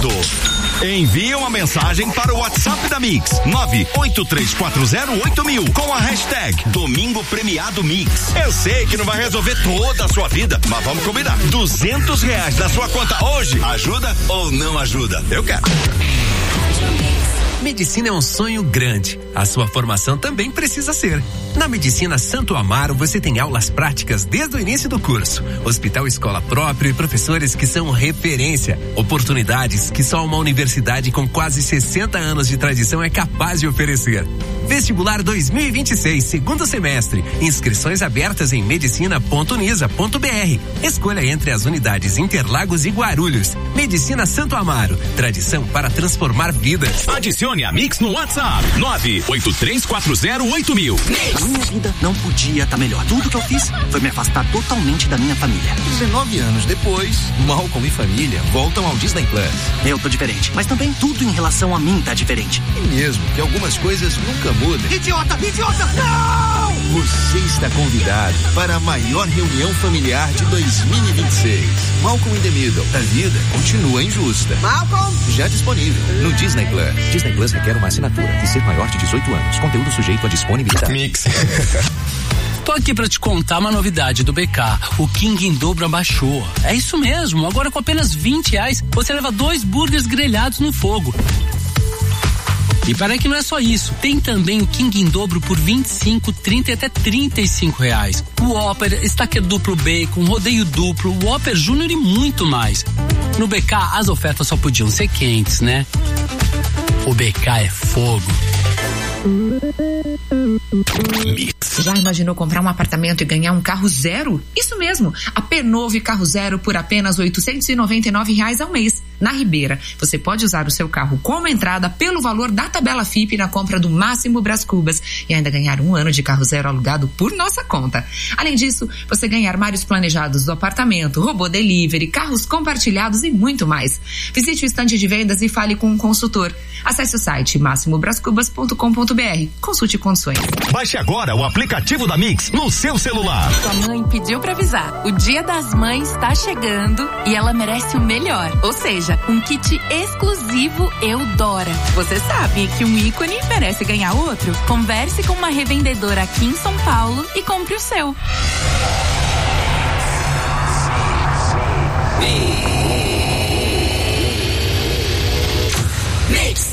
premiado. Envie uma mensagem para o WhatsApp da Mix 983408000 com a hashtag Domingo Premiado Mix. Eu sei que não vai resolver toda a sua vida, mas vamos combinar. R$200 da sua conta hoje ajuda ou não ajuda? Eu quero. Medicina é um sonho grande. A sua formação também precisa ser. Na Medicina Santo Amaro você tem aulas práticas desde o início do curso. Hospital escola próprio e professores que são referência. Oportunidades que só uma universidade com quase 60 anos de tradição é capaz de oferecer. Vestibular 2026, segundo semestre. Inscrições abertas em medicina.unisa.br. Escolha entre as unidades Interlagos e Guarulhos. Medicina Santo Amaro. Tradição para transformar vidas. Adicione a Mix no WhatsApp 983408000. Minha vida não podia estar melhor. Tudo que eu fiz foi me afastar totalmente da minha família. 19 anos depois, Malcolm e família voltam ao Disney Plus. Eu tô diferente, mas também tudo em relação a mim tá diferente. E mesmo que algumas coisas nunca mudem. Idiota! Não! Você está convidado para a maior reunião familiar de 2026. Malcolm in the Middle. A vida continua injusta. Malcolm! Já disponível no Disney Plus. Disney Plus requer uma assinatura e ser maior de 18 anos. Conteúdo sujeito à disponibilidade. Mix. Tô aqui pra te contar uma novidade do BK. O King em dobro abaixou. É isso mesmo, agora com apenas R$20 você leva 2 burgers grelhados no fogo. E parece que não é só isso, tem também o King em dobro por 25, 30 e até R$35. O Whopper, stacker duplo bacon, rodeio duplo, o Whopper Júnior e muito mais. No BK as ofertas só podiam ser quentes, né? O BK é fogo. Já imaginou comprar um apartamento e ganhar um carro zero? Isso mesmo, AP Novo e carro zero por apenas R$899 ao mês. Na Ribeira, você pode usar o seu carro como entrada pelo valor da tabela FIP na compra do Máximo Brás Cubas e ainda ganhar 1 ano de carro zero alugado por nossa conta. Além disso, você ganha armários planejados do apartamento, robô delivery, carros compartilhados e muito mais. Visite o estande de vendas e fale com um consultor. Acesse o site maximobrascubas.com.br. Consulte condições. Baixe agora o aplicativo da Mix no seu celular. Sua mãe pediu pra avisar. O Dia das Mães tá chegando e ela merece o melhor. Ou seja, um kit exclusivo Eudora. Você sabe que um ícone merece ganhar outro? Converse com uma revendedora aqui em São Paulo e compre o seu. Mix.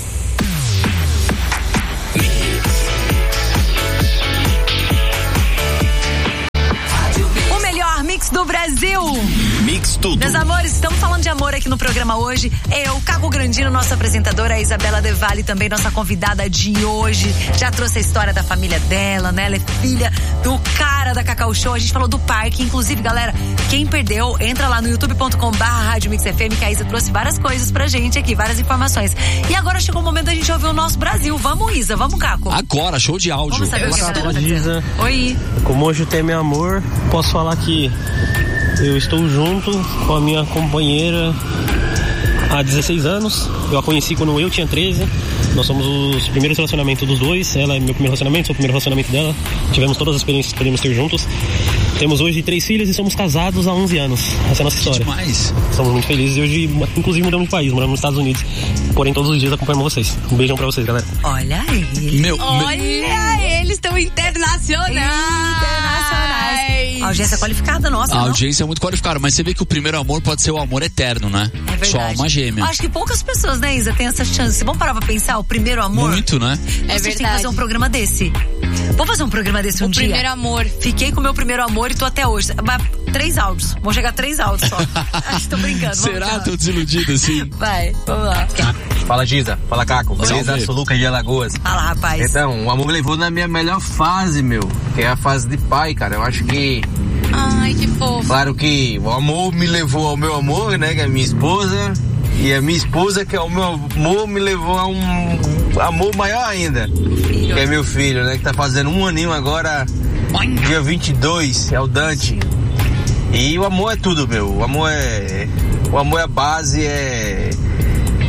O melhor mix do Brasil. Mix tudo. Meus amores, estamos falando de amor aqui no programa hoje. Eu, Caco Grandino, nossa apresentadora, a Isabela Devalle, também nossa convidada de hoje. Já trouxe a história da família dela, né? Ela é filha do cara da Cacau Show. A gente falou do parque. Inclusive, galera, quem perdeu, entra lá no youtube.com/Rádio Mix FM, que a Isa trouxe várias coisas pra gente aqui, várias informações. E agora chegou o momento da gente ouvir o nosso Brasil. Vamos, Isa, vamos, Caco. Agora, show de áudio. Vamos saber o que tá acontecendo. Oi. Como hoje o tema é amor, posso falar que eu estou junto com a minha companheira há 16 anos. Eu a conheci quando eu tinha 13. Nós somos os primeiros relacionamentos dos dois. Ela é meu primeiro relacionamento, sou o primeiro relacionamento dela. Tivemos todas as experiências que podemos ter juntos. Temos hoje 3 filhos e somos casados há 11 anos. Essa é a nossa história. Demais. Somos muito felizes e hoje, inclusive, mudamos de país, moramos nos Estados Unidos. Porém, todos os dias acompanhamos vocês. Um beijão pra vocês, galera. Olha ele. Olha, eles estão internacionais. A audiência qualificada, nossa. A audiência é muito qualificada, mas você vê que o primeiro amor pode ser o amor eterno, né? É verdade. Sua alma gêmea. Eu acho que poucas pessoas, né, Isa, tem essa chance. Vamos parar pra pensar, o primeiro amor? Muito, né? É verdade. Tem que fazer um programa desse. Vamos fazer um programa desse um dia? O primeiro amor. Fiquei com o meu primeiro amor e tô até hoje. 3 áudios. Vou chegar a 3 áudios só. Acho que tô brincando. Será? Tô desiludido assim. Vai, vamos lá. Fala, Giza. Fala, Caco. Beleza? Sou Lucas de Alagoas. Fala, rapaz. Então, o amor me levou na minha melhor fase, meu. Que é a fase de pai, cara. Eu acho que... Ai, que fofo. Claro que o amor me levou ao meu amor, né? Que é a minha esposa. E a minha esposa, que é o meu amor, me levou a um amor maior ainda. Que é meu filho, né? Que tá fazendo 1 aninho agora, dia 22, é o Dante. E o amor é tudo, meu. O amor é a base,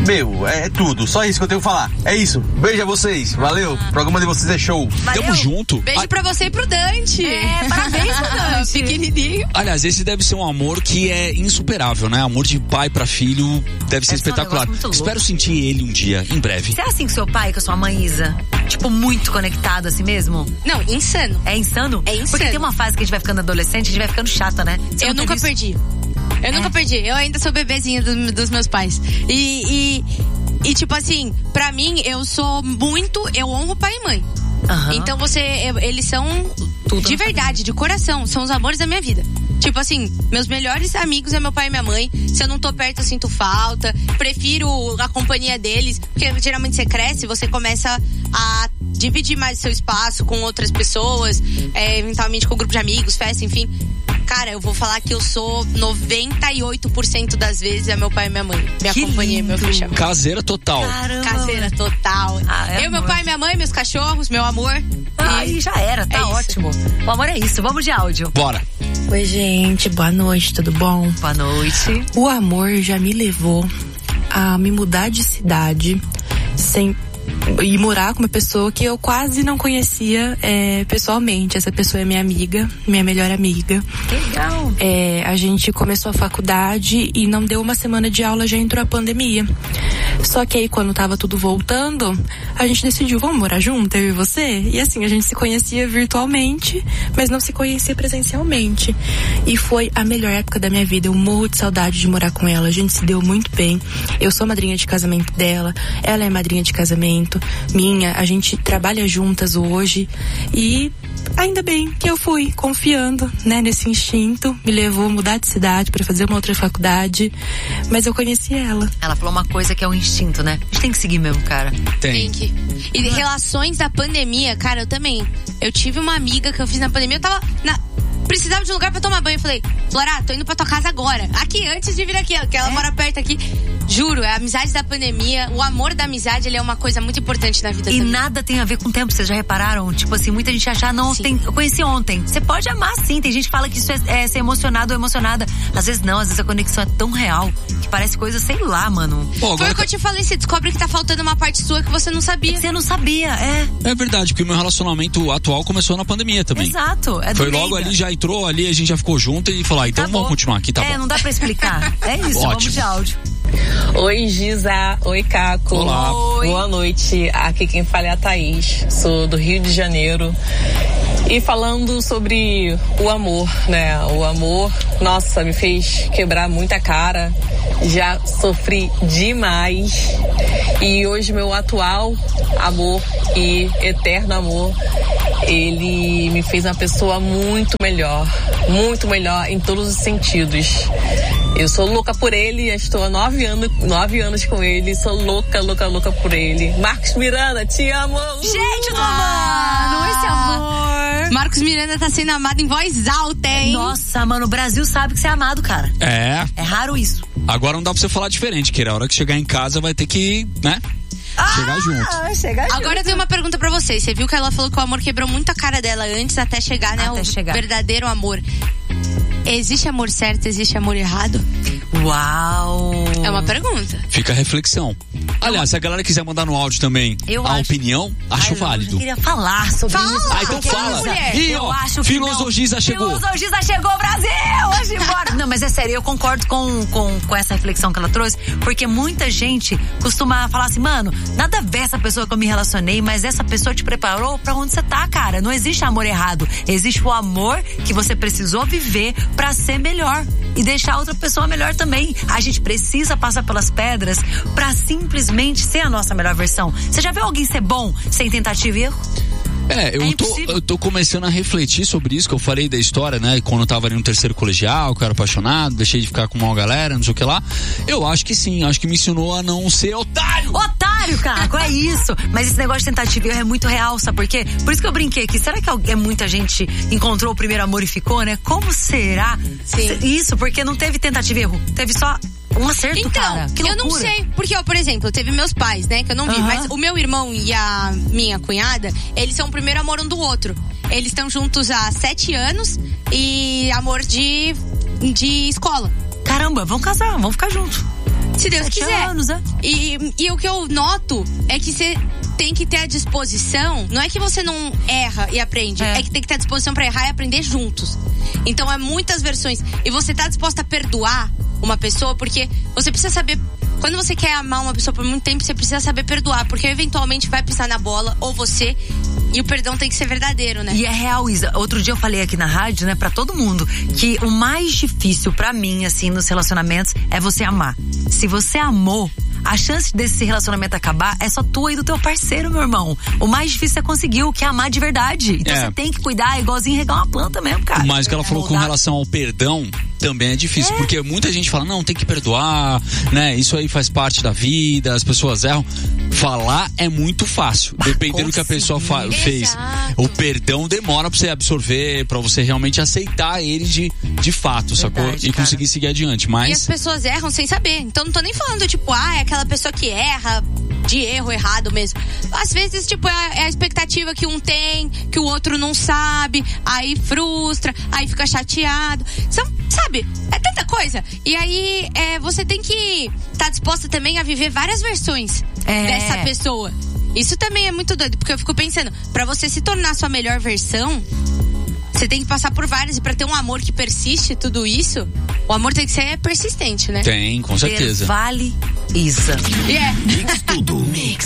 é tudo. Só isso que eu tenho que falar. É isso. Beijo a vocês. Valeu. O programa de vocês é show. Valeu. Tamo junto. Beijo pra você e pro Dante. Parabéns pro Dante. Pequenininho. Aliás, esse deve ser um amor que é insuperável, né? Amor de pai pra filho deve ser espetacular. Espero sentir ele um dia, em breve. Você é assim com seu pai, com a sua mãe, Isa? Tipo, muito conectado assim mesmo? Não, insano. É insano? É insano. Porque tem uma fase que a gente vai ficando adolescente, a gente vai ficando chata, né? Eu nunca perdi. Nunca perdi. Eu ainda sou bebezinha dos meus pais. E tipo assim, pra mim, eu honro pai e mãe. Então eles são tudo de verdade, de coração, são os amores da minha vida. Tipo assim, meus melhores amigos é meu pai e minha mãe. Se eu não tô perto, eu sinto falta. Prefiro a companhia deles, porque geralmente você cresce, você começa a dividir mais seu espaço com outras pessoas, eventualmente com um grupo de amigos, festa, enfim. Cara, eu vou falar que eu sou 98% das vezes é meu pai e minha mãe. Minha companhia, meu fechamento. Caseira total. Caramba. Caseira total. Meu pai, minha mãe, meus cachorros, meu amor. Aí já era, tá ótimo. O amor é isso, vamos de áudio. Bora. Oi, gente, boa noite, tudo bom? Boa noite. O amor já me levou a me mudar de cidade e morar com uma pessoa que eu quase não conhecia pessoalmente. Essa pessoa é minha amiga, minha melhor amiga. Legal. A gente começou a faculdade e não deu uma semana de aula, já entrou a pandemia. Só que aí quando tava tudo voltando, a gente decidiu, vamos morar junto, eu e você? E assim, a gente se conhecia virtualmente, mas não se conhecia presencialmente. E foi a melhor época da minha vida. Eu morro de saudade de morar com ela. A gente se deu muito bem. Eu sou madrinha de casamento dela, ela é madrinha de casamento minha, a gente trabalha juntas hoje e ainda bem que eu fui confiando, né, nesse instinto, me levou a mudar de cidade para fazer uma outra faculdade, mas eu conheci ela. Ela falou uma coisa que é o instinto, né? A gente tem que seguir mesmo, cara. Tem que. E relações da pandemia, cara, eu também. Eu tive uma amiga que eu fiz na pandemia, eu tava precisava de um lugar pra tomar banho. Eu falei, Flora, tô indo pra tua casa agora. Aqui, antes de vir aqui, porque ela mora perto aqui. Juro, a amizade da pandemia, o amor da amizade, ele é uma coisa muito importante na vida. E também. Nada tem a ver com o tempo, vocês já repararam? Tipo assim, muita gente acha, eu conheci ontem. Você pode amar sim, tem gente que fala que isso é ser emocionado ou emocionada. Às vezes não, às vezes a conexão é tão real que parece coisa, sei lá, mano. Foi o que eu te falei, você descobre que tá faltando uma parte sua que você não sabia. Você não sabia, É verdade, porque o meu relacionamento atual começou na pandemia também. Exato. Foi logo ali, já entrou ali, a gente já ficou junto e falou, então vamos continuar aqui, tá bom. Não dá pra explicar. É isso, Ótimo. Vamos de áudio. Oi, Giza. Oi, Caco. Olá. Oi. Boa noite. Aqui quem fala é a Thaís. Sou do Rio de Janeiro. E falando sobre o amor, né? O amor, nossa, me fez quebrar muita cara. Já sofri demais. E hoje meu atual amor e eterno amor, ele me fez uma pessoa muito melhor em todos os sentidos. Eu sou louca por ele, já estou há 9 anos com ele, sou louca por ele. Marcos Miranda, te amo! Gente do amor! Esse amor! Marcos Miranda tá sendo amado em voz alta, hein? Nossa, mano, o Brasil sabe que você é amado, cara. É raro isso. Agora não dá pra você falar diferente, que a hora que chegar em casa vai ter que, né? Chegar junto. Agora eu tenho uma pergunta pra vocês. Você viu que ela falou que o amor quebrou muito a cara dela antes até chegar, né? Verdadeiro amor. Existe amor certo, existe amor errado? Uau! É uma pergunta. Fica a reflexão. Aliás, se a galera quiser mandar no áudio também opinião, acho válido. Eu queria falar sobre isso. Então fala. E ó, Filosogisa chegou. Filosogisa chegou, Brasil! Hoje embora. Não, mas é sério, eu concordo com essa reflexão que ela trouxe, porque muita gente costuma falar assim, mano, nada a ver essa pessoa que eu me relacionei, mas essa pessoa te preparou pra onde você tá, cara. Não existe amor errado. Existe o amor que você precisou viver pra ser melhor e deixar outra pessoa melhor também. A gente precisa passar pelas pedras pra simplesmente ser a nossa melhor versão. Você já viu alguém ser bom sem tentativa e erro? Eu tô começando a refletir sobre isso, que eu falei da história, né? Quando eu tava ali no terceiro colegial, que eu era apaixonado, deixei de ficar com uma galera, não sei o que lá. Eu acho que sim, acho que me ensinou a não ser otário! Otário, Caco, é isso! Mas esse negócio de tentativa e erro é muito real, sabe por quê? Por isso que eu brinquei aqui. Será que muita gente encontrou o primeiro amor e ficou, né? Como será? Sim. Isso, porque não teve tentativa e erro. Teve só um acerto, cara. Que loucura. Eu não sei, porque, por exemplo, teve meus pais, né, que eu não vi, mas o meu irmão e a minha cunhada, eles são o primeiro amor um do outro. Eles estão juntos há 7 anos e amor de escola. Caramba, vão casar, vão ficar juntos. Se Deus 7 quiser. anos, né? E o que eu noto é que você tem que ter a disposição, não é que você não erra e aprende, é que tem que ter a disposição pra errar e aprender juntos. Então é muitas versões. E você tá disposta a perdoar uma pessoa, porque você precisa saber, quando você quer amar uma pessoa por muito tempo, você precisa saber perdoar, porque eventualmente vai pisar na bola, ou você, e o perdão tem que ser verdadeiro, né? E é real, Isa. Outro dia eu falei aqui na rádio, né, pra todo mundo, que o mais difícil pra mim, assim, nos relacionamentos, é você amar. Se você amou, a chance desse relacionamento acabar é só tua e do teu parceiro, meu irmão. O mais difícil é conseguir o que é amar de verdade. Então você tem que cuidar, igualzinho regar uma planta mesmo, cara. Mas o que ela falou com relação ao perdão também é difícil, porque muita gente fala, não, tem que perdoar, né? Isso aí faz parte da vida, as pessoas erram. Falar é muito fácil, dependendo do que a pessoa fez. O perdão demora pra você absorver, pra você realmente aceitar ele de fato, sacou? E conseguir seguir adiante, mas... E as pessoas erram sem saber, então não tô nem falando, tipo, é aquela pessoa que erra de erro errado mesmo. Às vezes, tipo, é a expectativa que um tem, que o outro não sabe, aí frustra, aí fica chateado. Sabe? É tanta coisa. E aí, você tem que estar disposta também a viver várias versões dessa pessoa. Isso também é muito doido, porque eu fico pensando, pra você se tornar a sua melhor versão, você tem que passar por várias, e pra ter um amor que persiste, tudo isso, o amor tem que ser persistente, né? Tem, com certeza. Vale Isa. Mix tudo. Mix.